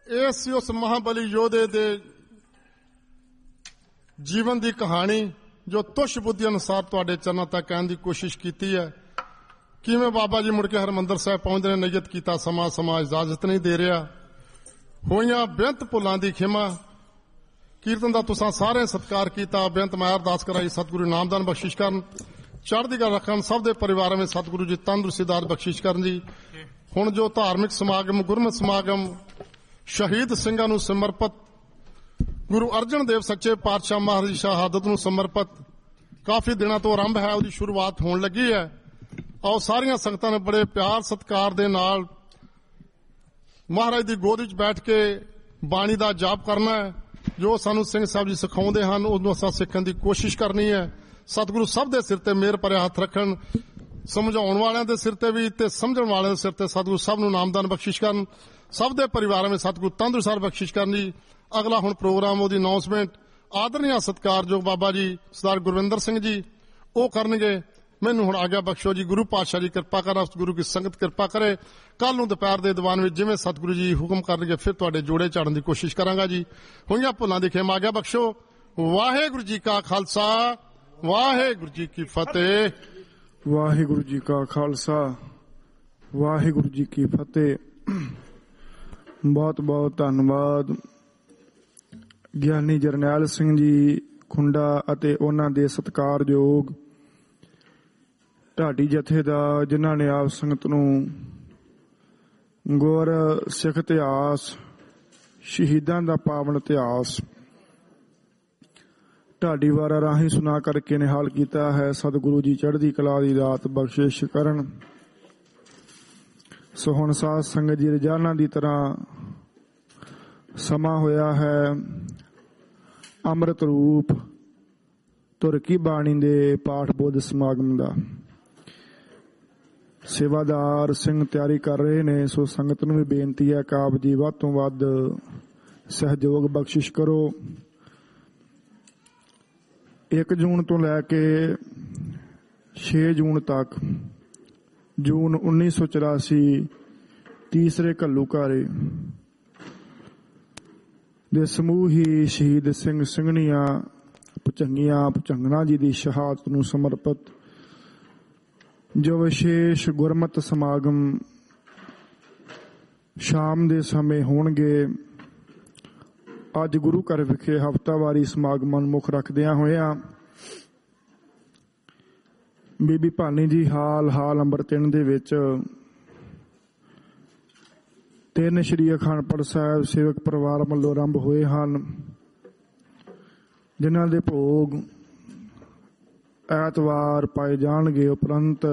ਇਹ ਸੀ ਉਸ ਮਹਾਬਲੀ ਯੋਧੇ ਦੇ ਜੀਵਨ ਦੀ ਕਹਾਣੀ ਜੋ ਤੁਸ਼ ਬੁੱਧੀ ਅਨੁਸਾਰ ਤੁਹਾਡੇ ਚਰਨਾਂ ਤੱਕ ਕਹਿਣ ਦੀ ਕੋਸ਼ਿਸ਼ ਕੀਤੀ ਹੈ। ਕਿਵੇਂ ਬਾਬਾ ਜੀ ਮੁੜ ਕੇ ਹਰਿਮੰਦਰ ਸਾਹਿਬ ਪਹੁੰਚਦੇ ਨੇ, ਨਿਯਤ ਕੀਤਾ ਸਮਾਂ ਇਜਾਜ਼ਤ ਨਹੀਂ ਦੇ ਰਿਹਾ। ਹੋਈਆਂ ਬੇਅੰਤ ਭੁੱਲਾਂ ਦੀ ਖਿਮਾ। ਕੀਰਤਨ ਦਾ ਤੁਸਾਂ ਸਾਰੇ ਸਤਿਕਾਰ ਕੀਤਾ। ਬੇਅੰਤ ਮੈਂ ਅਰਦਾਸ ਕਰਾਈ ਸਤਿਗੁਰੂ ਨਾਮਦਾਨ ਬਖਸ਼ਿਸ਼ ਕਰਨ, ਚੜ੍ਹਦੀ ਕਲਾ ਰੱਖਣ, ਸਭ ਦੇ ਪਰਿਵਾਰਾਂ ਵਿੱਚ ਸਤਿਗੁਰੂ ਜੀ ਤੰਦਰੁਸਤੀ ਦਾਤ ਬਖਸ਼ਿਸ਼ ਕਰਨ ਜੀ। ਹੁਣ ਜੋ ਧਾਰਮਿਕ ਸਮਾਗਮ, ਗੁਰਮਤਿ ਸਮਾਗਮ ਸ਼ਹੀਦ ਸਿੰਘਾਂ ਨੂੰ ਸਮਰਪਿਤ, ਗੁਰੂ ਅਰਜਨ ਦੇਵ ਸੱਚੇ ਪਾਤਸ਼ਾਹ ਮਹਾਰਾਜ ਦੀ ਸ਼ਹਾਦਤ ਨੂੰ ਸਮਰਪਿਤ ਕਾਫੀ ਦਿਨਾਂ ਤੋਂ ਆਰੰਭ ਹੈ, ਉਹਦੀ ਸ਼ੁਰੂਆਤ ਹੋਣ ਲੱਗੀ ਹੈ। ਆਓ ਸਾਰੀਆਂ ਸੰਗਤਾਂ ਨੇ ਬੜੇ ਪਿਆਰ ਸਤਿਕਾਰ ਦੇ ਨਾਲ ਮਹਾਰਾਜ ਦੀ ਗੋਦ ਵਿੱਚ ਬੈਠ ਕੇ ਬਾਣੀ ਦਾ ਜਾਪ ਕਰਨਾ ਹੈ। ਜੋ ਸਾਨੂੰ ਸਿੰਘ ਸਾਹਿਬ ਜੀ ਸਿਖਾਉਂਦੇ ਹਨ ਉਹਨੂੰ ਅਸਾਂ ਸਿੱਖਣ ਦੀ ਕੋਸ਼ਿਸ਼ ਕਰਨੀ ਹੈ। ਸਤਿਗੁਰੂ ਸਭ ਦੇ ਸਿਰ ਤੇ ਮਿਹਰ ਭਰਿਆ ਹੱਥ ਰੱਖਣ, ਸਮਝਾਉਣ ਵਾਲਿਆਂ ਦੇ ਸਿਰ ਤੇ ਵੀ ਤੇ ਸਮਝਣ ਵਾਲਿਆਂ ਦੇ ਸਿਰ ਤੇ ਸਤਿਗੁਰੂ ਸਭ ਨੂੰ ਨਾਮਦਾਨ ਬਖਸ਼ਿਸ਼ ਕਰਨ, ਸਭ ਦੇ ਪਰਿਵਾਰਾਂ ਵਿੱਚ ਸਤਿਗੁਰੂ ਤੰਦਰੁਸਤੀ ਬਖਸ਼ਿਸ਼ ਕਰਨ ਜੀ। ਅਗਲਾ ਹੁਣ ਪ੍ਰੋਗਰਾਮ ਉਹਦੀ ਅਨਾਉਂਸਮੈਂਟ ਆਦਰਨੀय ਸਤਿਕਾਰਯੋਗ ਬਾਬਾ ਜੀ ਸਰਦਾਰ ਗੁਰਵਿੰਦਰ ਸਿੰਘ ਜੀ ਉਹ ਕਰਨਗੇ। ਮੈਨੂੰ ਹੁਣ ਆਗਿਆ ਬਖਸ਼ੋ ਜੀ। ਗੁਰੂ ਪਾਤਸ਼ਾਹ ਜੀ ਕਿਰਪਾ ਕਰਨ, ਗੁਰੂ ਕੀ ਸੰਗਤ ਕਿਰਪਾ ਕਰੇ। ਕੱਲ ਨੂੰ ਦੁਪਹਿਰ ਦੇ ਦੀਵਾਨ ਵਿੱਚ ਜਿਵੇਂ ਸਤਿਗੁਰੂ ਜੀ ਹੁਕਮ ਕਰਨਗੇ ਫਿਰ ਤੁਹਾਡੇ ਜੋੜੇ ਝਾੜਨ ਦੀ ਕੋਸ਼ਿਸ਼ ਕਰਾਂਗਾ ਜੀ। ਹੋਈਆਂ ਭੁੱਲਾਂ ਦੀ ਖਿਮਾ ਆਗਿਆ ਬਖਸ਼ੋ। ਵਾਹਿਗੁਰੂ ਜੀ ਕਾ ਖਾਲਸਾ, ਵਾਹਿਗੁਰੂ ਜੀ ਕੀ ਫਤਿਹ। ਵਾਹਿਗੁਰੂ ਜੀ ਕਾ ਖਾਲਸਾ, ਵਾਹਿਗੁਰੂ ਜੀ ਕੀ ਫਤਿਹ। ਬਹੁਤ ਬਹੁਤ ਧੰਨਵਾਦ ਗਿਆਨੀ ਜਰਨੈਲ ਸਿੰਘ ਜੀ ਖੁੰਡਾ ਅਤੇ ਉਹਨਾਂ ਦੇ ਸਤਿਕਾਰਯੋਗ ਢਾਡੀ ਜਥੇ ਦਾ, ਜਿਨ੍ਹਾਂ ਨੇ ਆਪ ਸੰਗਤ ਨੂੰ ਗੁਰ ਸਿੱਖ ਇਤਿਹਾਸ, ਸ਼ਹੀਦਾਂ ਦਾ ਪਾਵਨ ਇਤਿਹਾਸ ਢਾਡੀ ਵਾਰਾਂ ਰਾਹੀਂ ਸੁਣਾ ਕਰਕੇ ਨਿਹਾਲ ਕੀਤਾ ਹੈ। ਸਤਿਗੁਰੂ ਜੀ ਚੜ੍ਹਦੀ ਕਲਾ ਦੀ ਦਾਤ ਬਖਸ਼ਿਸ਼ ਕਰਨ। ਸੋ ਹੁਣ ਸਾਧ ਸੰਗਤ ਜੀ ਰੋਜ਼ਾਨਾ ਦੀ ਤਰ੍ਹਾਂ ਸਮਾਂ ਹੋਇਆ ਹੈ ਅੰਮ੍ਰਿਤ ਰੂਪ ਤੁਰ ਕੀ ਬਾਣੀ ਦੇ ਪਾਠ ਬੋਧ ਸਮਾਗਮ ਦਾ। ਸੇਵਾਦਾਰ ਸਿੰਘ ਤਿਆਰੀ ਕਰ ਰਹੇ ਨੇ, ਸੋ ਸੰਗਤ ਨੂੰ ਵੀ ਬੇਨਤੀ ਹੈ ਕਿ ਆਪ ਜੀ ਵੱਧ ਤੋਂ ਵੱਧ ਸਹਿਯੋਗ ਬਖਸ਼ਿਸ਼ ਕਰੋ। 1 ਜੂਨ ਤੋਂ ਲੈ ਕੇ 6 ਜੂਨ ਤੱਕ, ਜੂਨ 1984 ਤੀਸਰੇ ਘੱਲੂਘਾਰੇ ਦੇ ਸਮੂਹੀ ਸ਼ਹੀਦ ਸਿੰਘ ਸਿੰਘਣੀਆਂ ਭੁਜੰਗਣਾ ਜੀ ਦੀ ਸ਼ਹਾਦਤ ਨੂੰ ਸਮਰਪਿਤ ਜੋ ਵਿਸ਼ੇਸ਼ ਗੁਰਮਤਿ ਸਮਾਗਮ ਸ਼ਾਮ ਦੇ ਸਮੇਂ ਹੋਣਗੇ। ਅੱਜ ਗੁਰੂ ਘਰ ਵਿਖੇ ਹਫ਼ਤਾਵਾਰੀ ਸਮਾਗਮਾਂ ਨੂੰ ਮੁੱਖ ਰੱਖਦਿਆਂ ਹੋਇਆਂ ਬੀਬੀ ਭਾਨੀ ਜੀ ਹਾਲ ਅੰਬਰ 3 ਦੇ ਵਿੱਚ 3 ਸ਼੍ਰੀ ਅਖੰਡ ਪਾਠ ਸਾਹਿਬ ਸੇਵਕ ਪਰਿਵਾਰ ਵੱਲੋਂ ਆਰੰਭ ਹੋਏ ਹਨ, ਜਿਨ੍ਹਾਂ ਦੇ ਭੋਗ ਐਤਵਾਰ ਪਾਏ ਜਾਣਗੇ। ਉਪਰੰਤ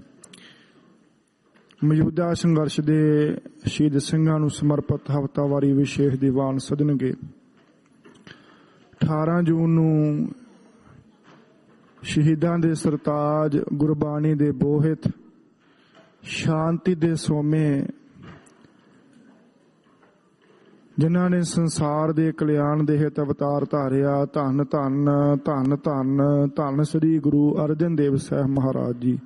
ਮੌਜੂਦਾ ਸੰਘਰਸ਼ ਦੇ ਸ਼ਹੀਦ ਸਿੰਘਾਂ ਨੂੰ ਸਮਰਪਿਤ ਹਫ਼ਤਾਵਾਰੀ ਵਿਸ਼ੇਸ਼ ਦੀਵਾਨ ਸਜਣਗੇ। 18 ਜੂਨ ਨੂੰ ਸ਼ਹੀਦਾਂ ਦੇ ਸਰਤਾਜ, ਗੁਰਬਾਣੀ ਦੇ ਬੋਹਿਤ, ਸ਼ਾਂਤੀ ਦੇ ਸੋਮੇ, ਜਿਨ੍ਹਾਂ ਨੇ ਸੰਸਾਰ ਦੇ ਕਲਿਆਣ ਦੇ ਹਿਤ ਅਵਤਾਰ ਧਾਰਿਆ, ਧੰਨ ਧੰਨ ਧੰਨ ਧੰਨ ਧੰਨ ਸ੍ਰੀ ਗੁਰੂ ਅਰਜਨ ਦੇਵ ਸਾਹਿਬ ਮਹਾਰਾਜ ਜੀ।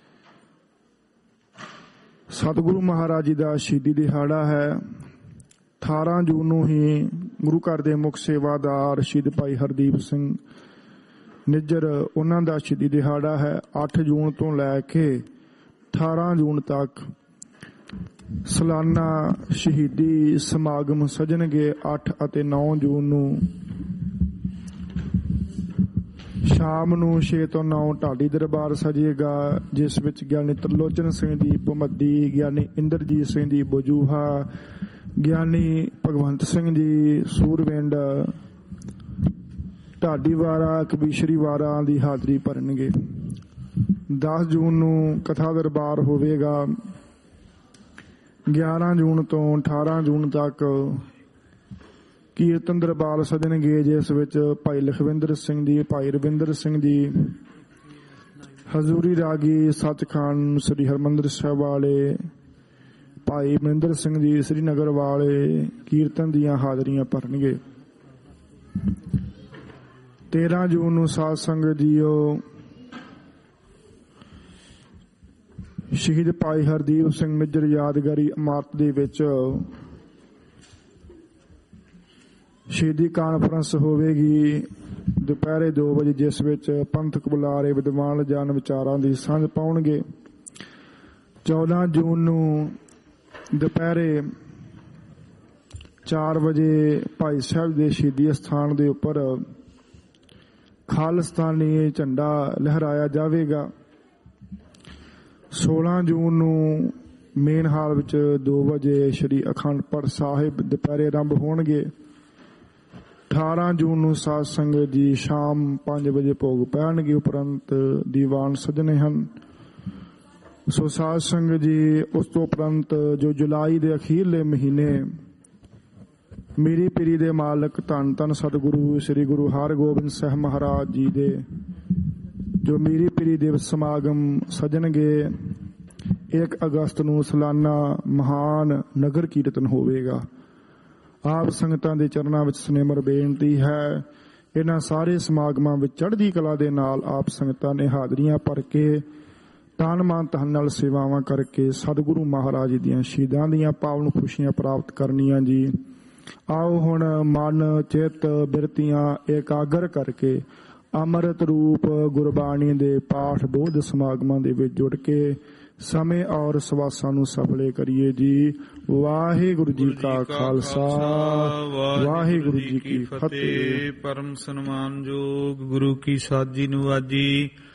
ਸਤਿਗੁਰੂ ਮਹਾਰਾਜ ਜੀ ਦਾ ਸ਼ਹੀਦੀ ਦਿਹਾੜਾ ਹੈ। 18 ਜੂਨ ਨੂੰ ਹੀ ਗੁਰੂ ਘਰ ਦੇ ਮੁੱਖ ਸੇਵਾਦਾਰ ਸ਼ਹੀਦ ਭਾਈ ਹਰਦੀਪ ਸਿੰਘ ਨਿੱਜਰ, ਉਹਨਾਂ ਦਾ ਸ਼ਹੀਦੀ ਦਿਹਾੜਾ ਹੈ। 8 ਜੂਨ ਤੋਂ ਲੈ ਕੇ 18 ਜੂਨ ਤੱਕ ਸਾਲਾਨਾ ਸ਼ਹੀਦੀ ਸਮਾਗਮ ਸਜਣਗੇ। 8 ਅਤੇ 9 ਜੂਨ ਨੂੰ ਸ਼ਾਮ ਨੂੰ 6 ਤੋਂ 9 ਢਾਡੀ ਦਰਬਾਰ ਸਜੇਗਾ, ਜਿਸ ਵਿੱਚ ਗਿਆਨੀ ਤਰਲੋਚਨ ਸਿੰਘ ਦੀ ਭੁਮੱਦੀ, ਗਿਆਨੀ ਇੰਦਰਜੀਤ ਸਿੰਘ ਦੀ ਬਜੂਹਾ, ਗਿਆਨੀ ਭਗਵੰਤ ਸਿੰਘ ਜੀ ਸੂਰਵਿੰਡ, ਢਾਡੀ ਵਾਰਾ, ਕਬੀਸ਼ਰੀ ਵਾਰਾ ਦੀ ਹਾਜ਼ਰੀ ਭਰਨਗੇ। 10 ਜੂਨ ਨੂੰ ਕਥਾ ਦਰਬਾਰ ਹੋਵੇਗਾ। 11 ਜੂਨ ਤੋਂ 18 ਜੂਨ ਤੱਕ ਕੀਰਤਨ ਦਰਬਾਰ ਸਜਣਗੇ, ਜਿਸ ਵਿੱਚ ਭਾਈ ਲਖਵਿੰਦਰ ਸਿੰਘ ਜੀ, ਭਾਈ ਰਵਿੰਦਰ ਸਿੰਘ ਜੀ ਹਜ਼ੂਰੀ ਰਾਗੀ ਸੱਚਖੰਡ ਸ੍ਰੀ ਹਰਿਮੰਦਰ ਸਾਹਿਬ ਵਾਲੇ, ਭਾਈ ਮਹਿੰਦਰ ਸਿੰਘ ਜੀ ਸ੍ਰੀਨਗਰ ਵਾਲੇ ਕੀਰਤਨ ਦੀਆਂ ਹਾਜ਼ਰੀਆਂ ਭਰਨਗੇ। 13 ਜੂਨ ਨੂੰ ਸਾਧ ਸੰਗਤ ਜੀਓ ਸ਼ਹੀਦ ਭਾਈ ਹਰਦੀਪ ਸਿੰਘ ਨਿੱਜਰ ਯਾਦਗਾਰੀ ਇਮਾਰਤ ਦੇ ਵਿੱਚ ਸ਼ਹੀਦੀ ਕਾਨਫਰੰਸ ਹੋਵੇਗੀ ਦੁਪਹਿਰੇ 2 ਵਜੇ, ਜਿਸ ਵਿੱਚ ਪੰਥਕ ਬੁਲਾਰੇ ਵਿਦਵਾਨ ਜਨ ਵਿਚਾਰਾਂ ਦੀ ਸਾਂਝ ਪਾਉਣਗੇ। 14 ਜੂਨ ਨੂੰ ਦੁਪਹਿਰੇ 4 ਵਜੇ ਭਾਈ ਸਾਹਿਬ ਦੇ ਸ਼ਹੀਦੀ ਅਸਥਾਨ ਦੇ ਉੱਪਰ ਖਾਲਿਸਤਾਨੀ ਝੰਡਾ ਲਹਿਰਾਇਆ ਜਾਵੇਗਾ। 16 ਜੂਨ ਨੂੰ ਮੇਨ ਹਾਲ ਵਿੱਚ 2 ਵਜੇ ਸ਼੍ਰੀ ਅਖੰਡ ਪਾਠ ਸਾਹਿਬ ਦੁਪਹਿਰੇ ਆਰੰਭ ਹੋਣਗੇ। 18 ਜੂਨ ਨੂੰ ਸਾਧ ਸੰਗਤ ਜੀ ਸ਼ਾਮ 5 ਵਜੇ ਭੋਗ ਪੈਣਗੇ। ਉਪਰੰਤ ਦੀਵਾਨ ਸਜਣੇ ਹਨ। ਸੋ ਸਾਧ ਸੰਗਤ ਜੀ ਉਸ ਤੋਂ ਉਪਰੰਤ ਜੋ ਜੁਲਾਈ ਦੇ ਅਖੀਰਲੇ ਮਹੀਨੇ ਮੀਰੀ ਪੀਰੀ ਦੇ ਮਾਲਕ ਧੰਨ ਧੰਨ ਸਤਿਗੁਰੂ ਸ੍ਰੀ ਗੁਰੂ ਹਰਗੋਬਿੰਦ ਸਾਹਿਬ ਮਹਾਰਾਜ ਜੀ ਦੇ ਜੋ ਮੀਰੀ ਪੀਰੀ ਦਿਵਸ ਸਮਾਗਮ ਸਜਣਗੇ। 1 ਅਗਸਤ ਨੂੰ ਸਾਲਾਨਾ ਮਹਾਨ ਨਗਰ ਕੀਰਤਨ ਹੋਵੇਗਾ। ਆਪ ਸੰਗਤਾਂ ਦੇ ਚਰਨਾਂ ਵਿੱਚ ਸਨੇਮਰ ਬੇਨਤੀ ਹੈ, ਇਹਨਾਂ ਸਾਰੇ ਸਮਾਗਮਾਂ ਵਿੱਚ ਚੜ੍ਹਦੀ ਕਲਾ ਦੇ ਨਾਲ ਆਪ ਸੰਗਤਾਂ ਨੇ ਹਾਜ਼ਰੀਆਂ ਭਰ ਕੇ ਤਨ ਮਨ ਧਨ ਨਾਲ ਸੇਵਾਵਾਂ ਕਰਕੇ ਸਤਿਗੁਰੂ ਮਹਾਰਾਜ ਦੀਆਂ ਸ਼ਹੀਦਾਂ ਦੀਆਂ ਪਾਵਨ ਖੁਸ਼ੀਆਂ ਪ੍ਰਾਪਤ ਕਰਨੀਆਂ ਜੀ। ਆਓ ਹੁਣ ਮਨ ਚਿੱਤ ਬਿਰਤੀਆਂ ਇਕਾਗਰ ਕਰਕੇ ਅੰਮ੍ਰਿਤ ਰੂਪ ਗੁਰਬਾਣੀ ਦੇ ਪਾਠ ਬੋਧ ਸਮਾਗਮਾਂ ਦੇ ਵਿੱਚ ਜੁੜ ਕੇ ਸਮੇਂ ਔਰ ਸਵਾਸਾਂ ਨੂੰ ਸਫਲੇ ਕਰੀਏ ਜੀ। ਵਾਹਿਗੁਰੂ ਜੀ ਕਾ ਖਾਲਸਾ, ਵਾਹਿਗੁਰੂ ਜੀ ਕੀ ਫਤਿਹ। ਪਰਮ ਸਨਮਾਨਯੋਗ ਗੁਰੂ ਕੀ ਸਾਜੀ ਨਿਵਾਜੀ